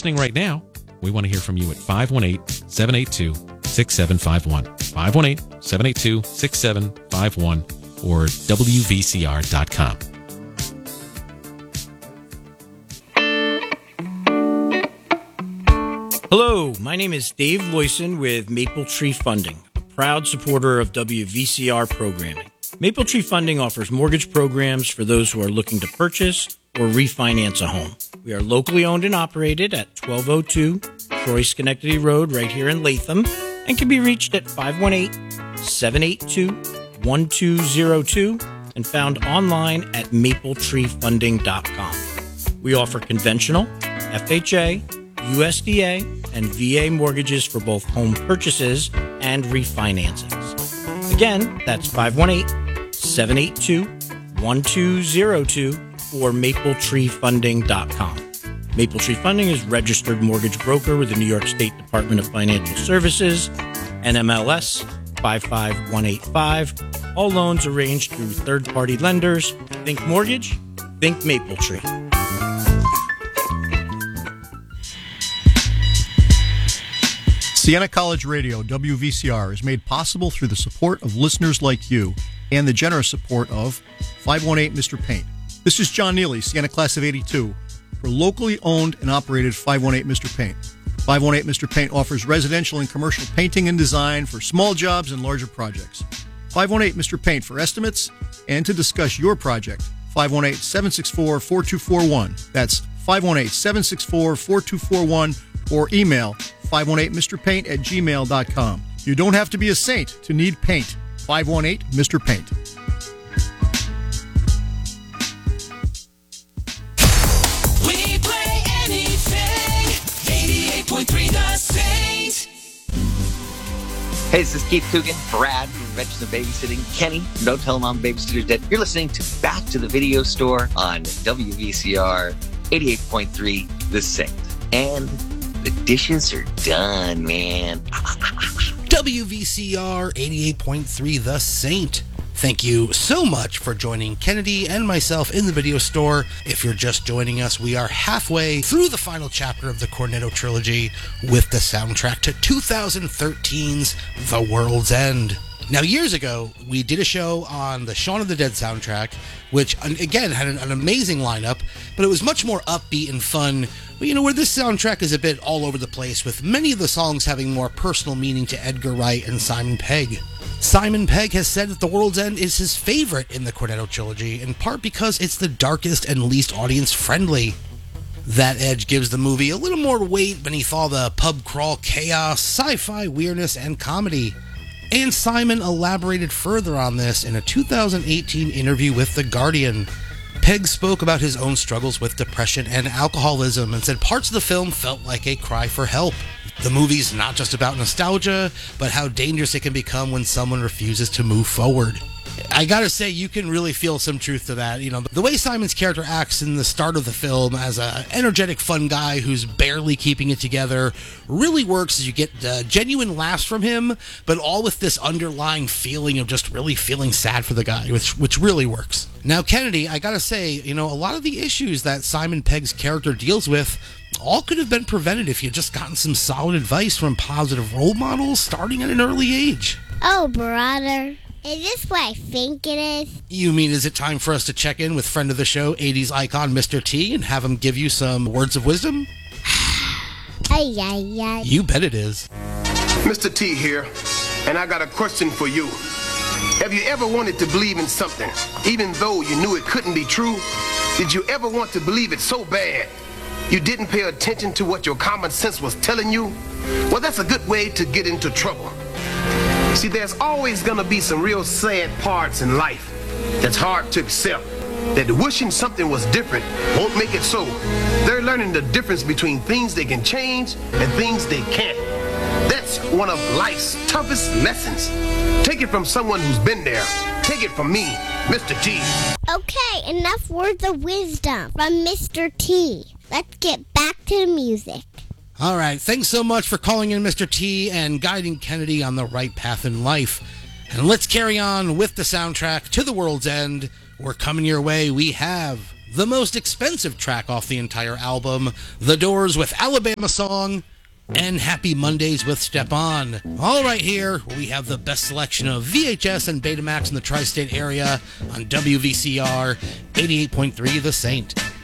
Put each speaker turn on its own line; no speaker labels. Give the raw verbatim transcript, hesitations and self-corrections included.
listening right now, we want to hear from you at five one eight, seven eight two, six seven five one. five one eight, seven eight two, six seven five one or W V C R dot com.
Hello, my name is Dave Loyson with Maple Tree Funding, a proud supporter of W V C R programming. Maple Tree Funding offers mortgage programs for those who are looking to purchase or refinance a home. We are locally owned and operated at twelve oh two Troy Schenectady Road right here in Latham and can be reached at five one eight, seven eight two, one two zero two and found online at maple tree funding dot com. We offer conventional, F H A, U S D A, and V A mortgages for both home purchases and refinancings. Again, that's five one eight, seven eight two, one two zero two or maple tree funding dot com. Maple Tree Funding is registered mortgage broker with the New York State Department of Financial Services, N M L S five five one eight five. All loans arranged through third-party lenders. Think mortgage, think Maple Tree.
Siena College Radio, W V C R, is made possible through the support of listeners like you and the generous support of five one eight Mister Paint. This is John Neely, Siena Class of eighty-two, for locally owned and operated five one eight Mister Paint. five one eight Mister Paint offers residential and commercial painting and design for small jobs and larger projects. five one eight Mister Paint for estimates and to discuss your project. five one eight, seven six four, four two four one. That's five one eight, seven six four, four two four one or email five one eight Mister Paint at gmail dot com. You don't have to be a saint to need paint. five one eight Mister Paint.
We play anything. eighty-eight point three The Saint.
Hey, this is Keith Coogan, Brad from Adventures in Babysitting, Kenny from Don't Tell Mom Babysitter's Dead. You're listening to Back to the Video Store on W V C R eighty-eight point three The Saint. And the dishes are done, man.
W V C R eighty-eight point three The Saint. Thank you so much for joining Kennedy and myself in the video store. If you're just joining us, we are halfway through the final chapter of the Cornetto trilogy with the soundtrack to two thousand thirteen's The World's End. Now, years ago, we did a show on the Shaun of the Dead soundtrack, which, again, had an, an amazing lineup, but it was much more upbeat and fun. But, you know, where this soundtrack is a bit all over the place, with many of the songs having more personal meaning to Edgar Wright and Simon Pegg. Simon Pegg has said that The World's End is his favorite in the Cornetto trilogy, in part because it's the darkest and least audience-friendly. That edge gives the movie a little more weight beneath all the pub crawl chaos, sci-fi weirdness, and comedy. And Simon elaborated further on this in a two thousand eighteen interview with The Guardian. Pegg spoke about his own struggles with depression and alcoholism and said parts of the film felt like a cry for help. The movie's not just about nostalgia, but how dangerous it can become when someone refuses to move forward. I gotta say, you can really feel some truth to that. You know, the way Simon's character acts in the start of the film as an energetic, fun guy who's barely keeping it together really works as you get uh, genuine laughs from him, but all with this underlying feeling of just really feeling sad for the guy, which which really works. Now, Kennedy, I gotta say, you know, a lot of the issues that Simon Pegg's character deals with all could have been prevented if you'd just gotten some solid advice from positive role models starting at an early age.
Oh, brother. Is this what I think it is?
You mean, is it time for us to check in with friend of the show, eighties icon Mister T, and have him give you some words of wisdom?
Ay, ay, ay.
You bet it is.
Mister T here, and I got a question for you. Have you ever wanted to believe in something, even though you knew it couldn't be true? Did you ever want to believe it so bad you didn't pay attention to what your common sense was telling you? Well, that's a good way to get into trouble. See, there's always gonna be some real sad parts in life that's hard to accept. That wishing something was different won't make it so. They're learning the difference between things they can change and things they can't. That's one of life's toughest lessons. Take it from someone who's been there. Take it from me, Mister T.
Okay, enough words of wisdom from Mister T. Let's get back to the music.
All right, thanks so much for calling in, Mister T, and guiding Kennedy on the right path in life. And let's carry on with the soundtrack to The World's End. We're coming your way. We have the most expensive track off the entire album, The Doors with Alabama Song, and Happy Mondays with Step On. All right, here we have the best selection of V H S and Betamax in the tri-state area on W V C R eighty-eight point three The Saint.